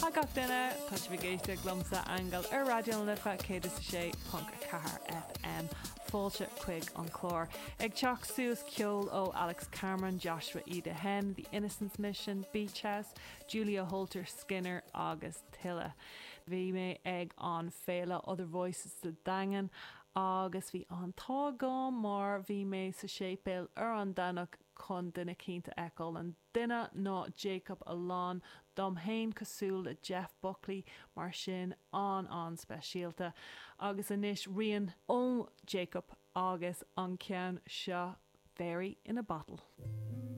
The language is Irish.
Thgad duine tá si bhgéiste glumsa angal ar radioan lifa cé sé punk cahar FM fáilte chuig an chlár. Ag teach suas ceol ó Alex Cameron, Joshua Ida Hen, The Innocence Mission, Beach House, Julia Holter Skinner agus Tilla. Bhí mé ag an féile Other Voices de Dangan agus bhí an tágám mar bhí mé sa sépéil ar an danach chun duine cínta eáil an duine ná Jacob Alán dom hain cosúil a Jeff Buckley mar sin an speisialta agus inis rion ó Jacob agus an ceann seo Fairy in a Bottle.